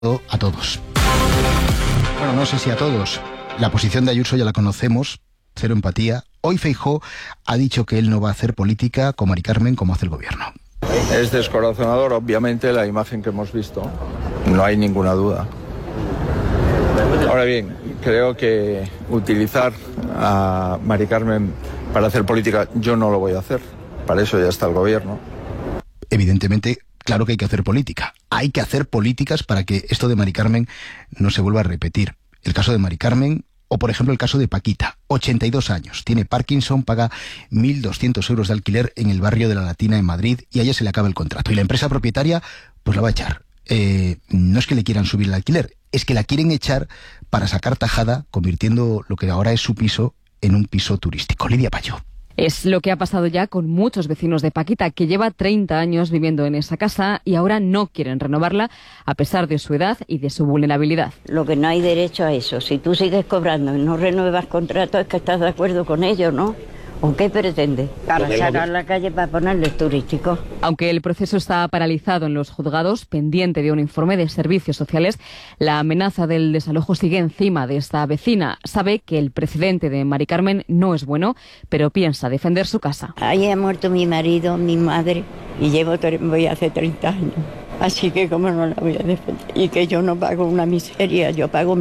a todos. Bueno, no sé si a todos. La posición de Ayuso ya la conocemos, cero empatía. Hoy Feijóo ha dicho que él no va a hacer política con Mari Carmen como hace el gobierno. Es descorazonador, obviamente, la imagen que hemos visto. No hay ninguna duda. Ahora bien, creo que utilizar a Mari Carmen para hacer política, yo no lo voy a hacer. Para eso ya está el gobierno. Evidentemente, claro que hay que hacer política. Hay que hacer políticas para que esto de Mari Carmen no se vuelva a repetir. El caso de Mari Carmen, o por ejemplo el caso de Paquita, 82 años, tiene Parkinson, paga 1.200 euros de alquiler en el barrio de La Latina en Madrid y a ella se le acaba el contrato. Y la empresa propietaria, pues la va a echar. No es que le quieran subir el alquiler, es que la quieren echar para sacar tajada, convirtiendo lo que ahora es su piso en un piso turístico. Lidia Payo. Es lo que ha pasado ya con muchos vecinos de Paquita, que lleva 30 años viviendo en esa casa y ahora no quieren renovarla a pesar de su edad y de su vulnerabilidad. Lo que no hay derecho a eso. Si tú sigues cobrando y no renuevas contrato, es que estás de acuerdo con ello, ¿no? ¿O qué pretende? Para sacar la calle para ponerles turísticos. Aunque el proceso está paralizado en los juzgados, pendiente de un informe de servicios sociales, la amenaza del desalojo sigue encima de esta vecina. Sabe que el precedente de Mari Carmen no es bueno, pero piensa defender su casa. Ahí ha muerto mi marido, mi madre, y voy hace 30 años. Así que cómo no la voy a defender. Y que yo no pago una miseria, yo pago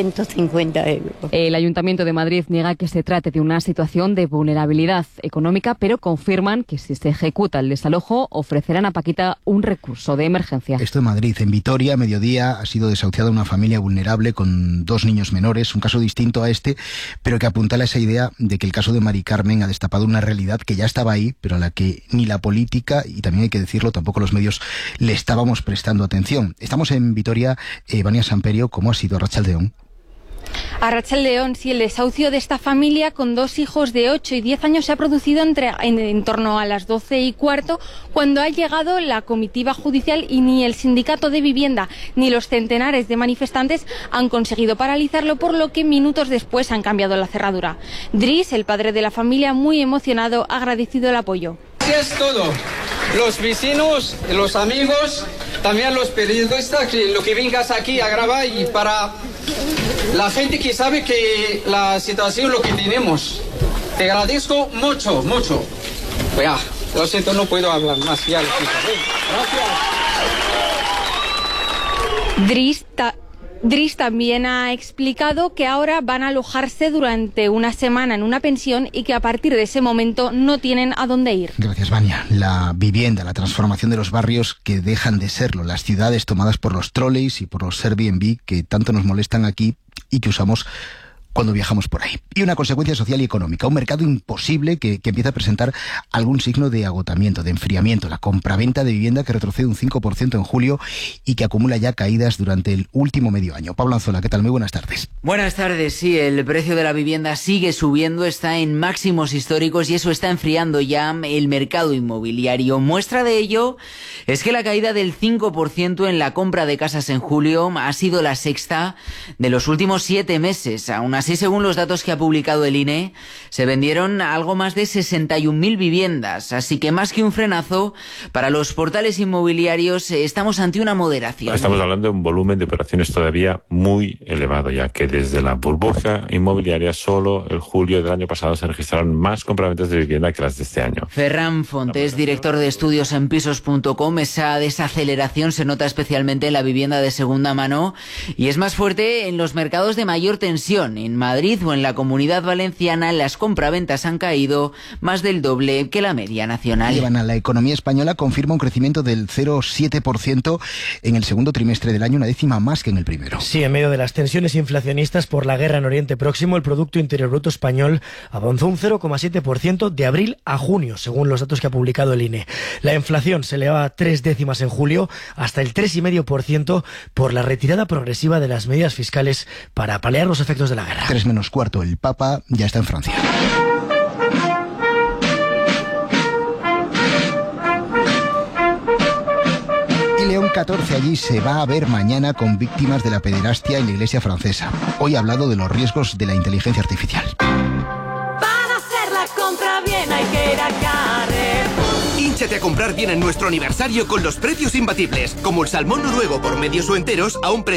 1.150 euros. El Ayuntamiento de Madrid niega que se trate de una situación de vulnerabilidad económica, pero confirman que si se ejecuta el desalojo ofrecerán a Paquita un recurso de emergencia. Esto en Madrid. En Vitoria, a mediodía, ha sido desahuciada una familia vulnerable con 2 niños menores, un caso distinto a este, pero que apuntala esa idea de que el caso de Mari Carmen ha destapado una realidad que ya estaba ahí, pero a la que ni la política, y también hay que decirlo, tampoco los medios le estábamos prestando atención. Estamos en Vitoria, Vania Samperio. ¿Cómo ha sido, Arratsaldeon? Arratsaldeon, sí, el desahucio de esta familia con 2 hijos de 8 y 10 años se ha producido en torno a las 12:15, cuando ha llegado la comitiva judicial y ni el sindicato de vivienda ni los centenares de manifestantes han conseguido paralizarlo, por lo que minutos después han cambiado la cerradura. Dries, el padre de la familia, muy emocionado, ha agradecido el apoyo. Es todo. Los vecinos, los amigos, también los periodistas, que lo que vengas aquí a grabar, y para la gente que sabe que la situación, lo que tenemos. Te agradezco mucho, mucho. Ya, lo siento, no puedo hablar más. Ya lo siento. Gracias. Dries también ha explicado que ahora van a alojarse durante una semana en una pensión y que a partir de ese momento no tienen a dónde ir. Gracias, Vania. La vivienda, la transformación de los barrios que dejan de serlo, las ciudades tomadas por los trolleys y por los Airbnb que tanto nos molestan aquí y que usamos cuando viajamos por ahí. Y una consecuencia social y económica, un mercado imposible que empieza a presentar algún signo de agotamiento, de enfriamiento, la compraventa de vivienda que retrocede un 5% en julio y que acumula ya caídas durante el último medio año. Pablo Anzola, ¿qué tal? Muy buenas tardes. Buenas tardes, sí, el precio de la vivienda sigue subiendo, está en máximos históricos y eso está enfriando ya el mercado inmobiliario. Muestra de ello es que la caída del 5% en la compra de casas en julio ha sido la sexta de los últimos 7 meses. Aún así, según los datos que ha publicado el INE, se vendieron algo más de 61.000 viviendas. Así que más que un frenazo, para los portales inmobiliarios estamos ante una moderación. Estamos hablando de un volumen de operaciones todavía muy elevado, ya que desde la burbuja inmobiliaria solo el julio del año pasado se registraron más compraventas de vivienda que las de este año. Ferran Fontes, director de estudios en pisos.com, esa desaceleración se nota especialmente en la vivienda de segunda mano y es más fuerte en los mercados de mayor tensión. En Madrid o en la Comunidad Valenciana las compraventas han caído más del doble que la media nacional. Ivana, la economía española confirma un crecimiento del 0,7% en el segundo trimestre del año, una décima más que en el primero. Sí, en medio de las tensiones inflacionistas por la guerra en Oriente Próximo, el Producto Interior Bruto español avanzó un 0,7% de abril a junio, según los datos que ha publicado el INE. La inflación se elevaba 3 décimas en julio, hasta el 3,5% por la retirada progresiva de las medidas fiscales para paliar los efectos de la guerra. 3 menos cuarto, el Papa ya está en Francia. Y León XIV allí se va a ver mañana con víctimas de la pederastia en la iglesia francesa. Hoy ha hablado de los riesgos de la inteligencia artificial. Para hacer la compra bien hay que ir a Carrefour. Aprovechate a comprar bien en nuestro aniversario con los precios imbatibles, como el salmón noruego por medios o enteros a un precio